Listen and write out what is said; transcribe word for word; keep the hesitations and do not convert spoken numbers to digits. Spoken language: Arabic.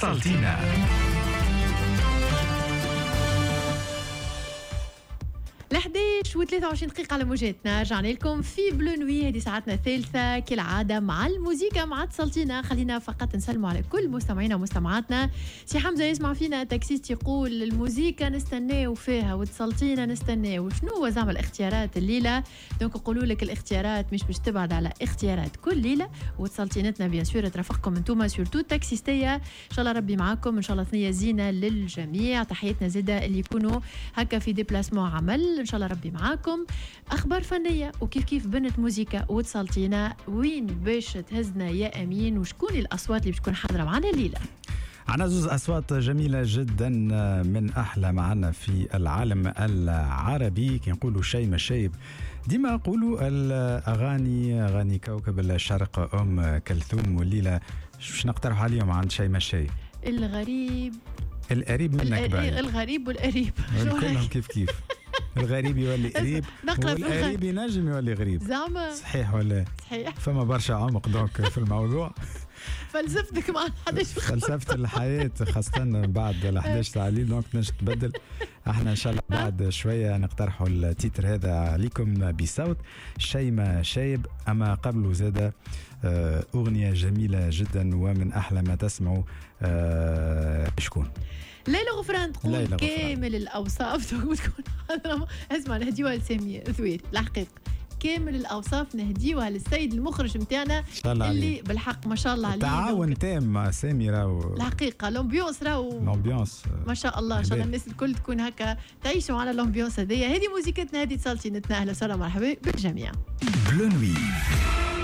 سالتينا. الحداش وثلاثة وعشرين دقيقة على موجاتنا، رجعنا لكم في بلو نوي. هذه ساعتنا الثالثة كالعادة مع الموسيقى مع تسلطينا. خلينا فقط نسلموا على كل مستمعينا ومستمعاتنا. سي حمزة يسمع فينا تاكسيست يقول الموسيقى نستناو فيها وتسلطينا نستناو. شنو هو زعما الاختيارات الليلة؟ دونك نقولوا لك الاختيارات مش باش تبعد على اختيارات كل ليلة، وتسلطينتنا بيان سور ترافقكم انتوما سورتو تاكسيستية. ان شاء الله ربي معاكم، ان شاء الله ثنية زينة للجميع. تحياتنا زادة اللي يكونوا هكا في ديبلاسمون عمل، ان شاء الله ربي معاكم. اخبار فنيه وكيف كيف بنت موسيقى وتسلطينا. وين باش تهزنا يا امين؟ وشكون الاصوات اللي باش تكون حاضره معنا الليله؟ عنا زوز أصوات جميلة جدا من أحلى معنا في العالم العربي. كي نقولوا شيء ما شايب ديما نقولوا الأغاني أغاني كوكب الشرق أم كلثوم، والليلة باش نقترح عليهم عند شيء ما شايب الغريب القريب منك بعيد. الغريب والقريب كلهم كيف كيف. الغريب يولي قريب والقريب ينجم يولي غريب. زعما صحيح ولا؟ صحيح. فما برشا عمق دونك في الموضوع. فلسفتك مع الحداش فلسفة الحياة خاصة بعد الحداش تاع الليل دونك نجم تبدل. احنا ان شاء الله بعد شوية نقترحوا التيتر هذا عليكم بصوت شيء ما شايب. اما قبل زادة اغنية جميلة جدا ومن احلى ما تسمعوا. شكون؟ ليلى غفران تقول ليلى كامل غفران. الاوصاف تكون حاضره. اسمع نهديوها لسامية ثوير الحقيقه، كامل الاوصاف نهديوها للسيد المخرج نتاعنا اللي عليه. بالحق ما شاء الله عليه تعاون تام مع سامي راهو. الحقيقه الامبيونس راهو الامبيونس ما شاء الله. ان شاء الله الناس الكل تكون هكا تعيشوا على الامبيونس هذيا. هذه موسيقتنا، هذه تسلطينتنا. اهلا وسهلا مرحبا بالجميع. بلو نوي